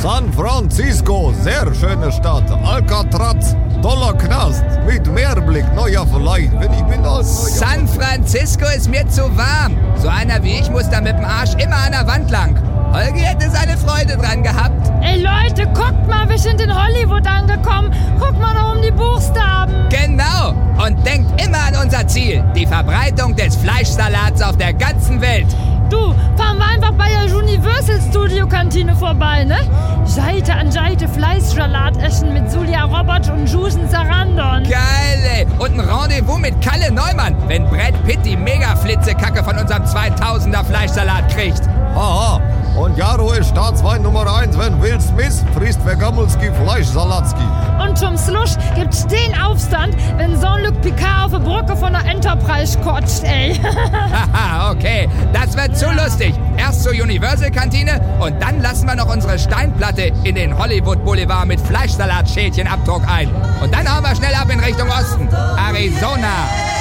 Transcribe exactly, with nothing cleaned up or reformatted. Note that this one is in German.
San Francisco, sehr schöne Stadt. Alcatraz, toller Knast. Mit Meerblick, neuer vielleicht, wenn ich bin als... San Francisco ist mir zu warm. So einer wie ich muss da mit dem Arsch immer an der Wand lang. Holgi hätte seine Freude dran gehabt. Ey Leute, guckt mal, wir sind in Hollywood angekommen. Guckt mal da um die Buchstaben. Genau. Und denkt immer an unser Ziel. Die Verbreitung des Fleischsalats auf der ganzen Welt. Du, fahren wir einfach bei der Universal Studio Kantine vorbei, ne? Seite an Seite Fleischsalat essen mit Julia Roberts und Susan Sarandon. Geil, ey. Und ein Rendezvous mit Kalle Neumann, wenn Brad Pitt die Mega-Flitzekacke von unserem zweitausender Fleischsalat kriegt. Haha. Und Jaro ist Staatswein Nummer eins, wenn Will Smith frisst Vergammelski Fleischsalatski. Und zum Schluss gibt's den Aufstand, wenn Jean-Luc Picard auf der Brücke von der Enterprise kotzt, ey. Haha, okay. Das wird zu lustig. Erst zur Universal-Kantine und dann lassen wir noch unsere Steinplatte in den Hollywood Boulevard mit Fleischsalat-Schälchen-Abdruck ein. Und dann hauen wir schnell ab in Richtung Osten. Arizona.